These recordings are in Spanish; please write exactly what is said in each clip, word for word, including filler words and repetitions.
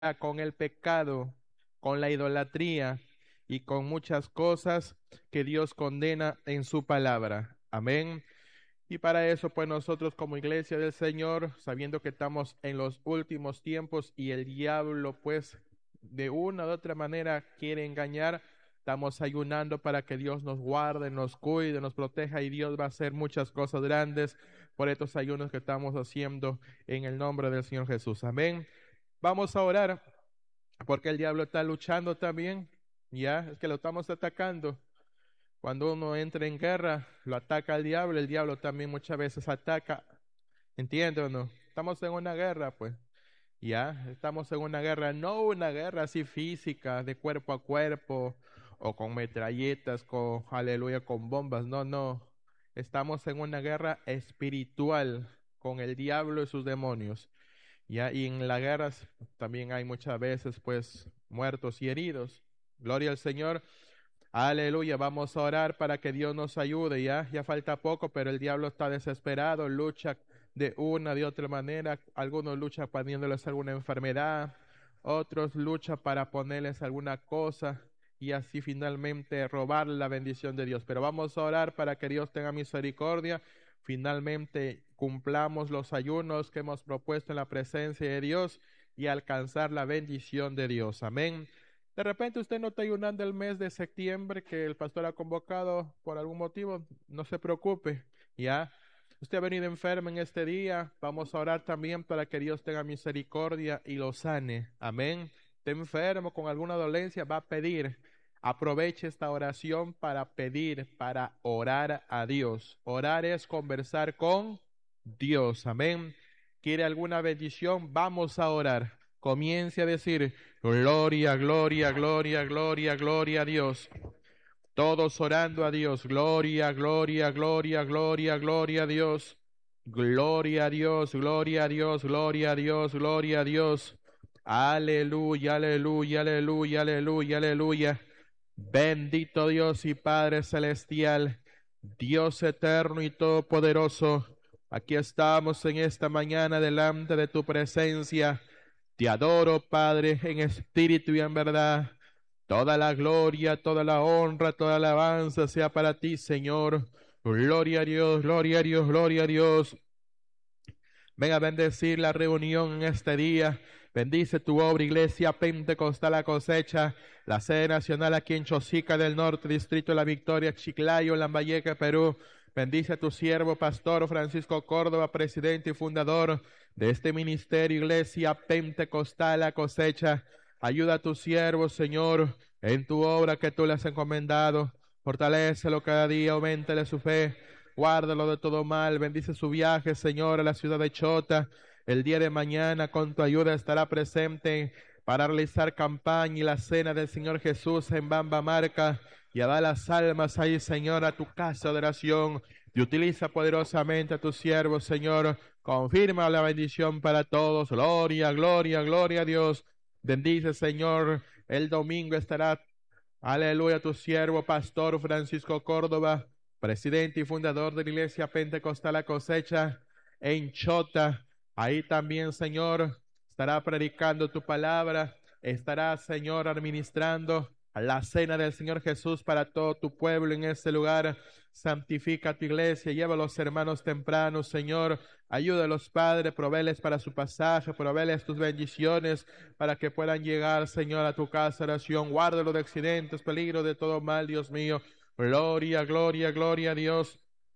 con el pecado, con la idolatría y con muchas cosas que Dios condena en su palabra. Amén. Y para eso, pues nosotros como iglesia del Señor, sabiendo que estamos en los últimos tiempos y el diablo, pues, de una u otra manera quiere engañar, estamos ayunando para que Dios nos guarde, nos cuide, nos proteja y Dios va a hacer muchas cosas grandes por estos ayunos que estamos haciendo en el nombre del Señor Jesús. Amén. Vamos a orar porque el diablo está luchando también, ya, es que lo estamos atacando. Cuando uno entra en guerra, lo ataca el diablo, el diablo también muchas veces ataca, ¿entiende o no? Estamos en una guerra, pues, ya, estamos en una guerra, no una guerra así física, de cuerpo a cuerpo, o con metralletas, con, aleluya, con bombas, no, no, estamos en una guerra espiritual con el diablo y sus demonios. Ya, y en las guerras también hay muchas veces, pues, muertos y heridos. Gloria al Señor. Aleluya. Vamos a orar para que Dios nos ayude. Ya, ya falta poco, pero el diablo está desesperado, lucha de una, de otra manera. Algunos luchan poniéndoles alguna enfermedad, otros luchan para ponerles alguna cosa y así finalmente robar la bendición de Dios. Pero vamos a orar para que Dios tenga misericordia. Finalmente cumplamos los ayunos que hemos propuesto en la presencia de Dios y alcanzar la bendición de Dios. Amén. De repente usted no está ayunando el mes de septiembre que el pastor ha convocado por algún motivo, no se preocupe, ya. Usted ha venido enfermo en este día, vamos a orar también para que Dios tenga misericordia y lo sane. Amén. Está enfermo con alguna dolencia, va a pedir. Aproveche esta oración para pedir, para orar a Dios. Orar es conversar con Dios. Amén. ¿Quiere alguna bendición? Vamos a orar. Comience a decir, gloria, gloria, gloria, gloria, gloria a Dios. Todos orando a Dios. Gloria, gloria, gloria, gloria, gloria a Dios. Gloria a Dios, gloria a Dios, gloria a Dios, gloria a Dios. Aleluya, aleluya, aleluya, aleluya, aleluya. Bendito Dios y Padre Celestial, Dios eterno y todopoderoso. Aquí estamos en esta mañana delante de tu presencia. Te adoro, Padre, en espíritu y en verdad. Toda la gloria, toda la honra, toda la alabanza sea para ti, Señor. Gloria a Dios, gloria a Dios, gloria a Dios. Ven a bendecir la reunión en este día. Bendice tu obra, Iglesia Pentecostal La Cosecha, la sede nacional aquí en Chosica del Norte, Distrito de la Victoria, Chiclayo, Lambayeque, Perú. Bendice a tu siervo, Pastor Francisco Córdoba, presidente y fundador de este ministerio, Iglesia Pentecostal La Cosecha. Ayuda a tu siervo, Señor, en tu obra que tú le has encomendado. Fortalécelo cada día, aumentele su fe. Guárdalo de todo mal, bendice su viaje, Señor, a la ciudad de Chota. El día de mañana, con tu ayuda, estará presente para realizar campaña y la cena del Señor Jesús en Bamba Marca. Y a dar las almas ahí, Señor, a tu casa de oración. Y utiliza poderosamente a tu siervo, Señor. Confirma la bendición para todos. Gloria, gloria, gloria a Dios. Bendice, Señor. El domingo estará, aleluya, tu siervo, Pastor Francisco Córdoba, presidente y fundador de la Iglesia Pentecostal La Cosecha en Chota. Ahí también, Señor, estará predicando tu palabra, estará, Señor, administrando la cena del Señor Jesús para todo tu pueblo en este lugar. Santifica tu iglesia, lleva a los hermanos tempranos, Señor. Ayuda a los padres, proveles para su pasaje, proveles tus bendiciones para que puedan llegar, Señor, a tu casa de oración. Guárdalo de accidentes, peligro, de todo mal, Dios mío. Gloria, gloria, gloria a Dios.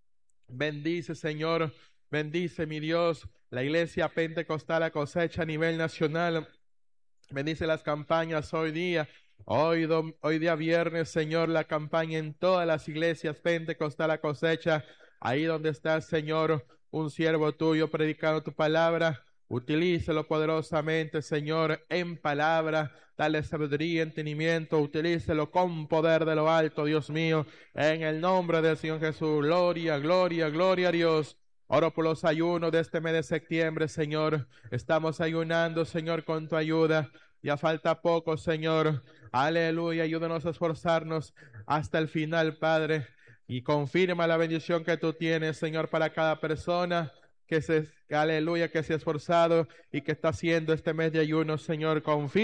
Bendice, Señor, bendice, mi Dios, la iglesia pentecostal La Cosecha a nivel nacional. Bendice las campañas hoy día. Hoy, dom, hoy día viernes, Señor, la campaña en todas las iglesias pentecostal La Cosecha. Ahí donde está, Señor, un siervo tuyo predicando tu palabra. Utilícelo poderosamente, Señor, en palabra. Dale sabiduría, entendimiento. Utilícelo con poder de lo alto, Dios mío. En el nombre del Señor Jesús. Gloria, gloria, gloria a Dios. Oro por los ayunos de este mes de septiembre, Señor. Estamos ayunando, Señor, con tu ayuda. Ya falta poco, Señor. Aleluya. Ayúdanos a esforzarnos hasta el final, Padre. Y confirma la bendición que tú tienes, Señor, para cada persona. que se, aleluya, que se ha esforzado y que está haciendo este mes de ayuno, Señor, confía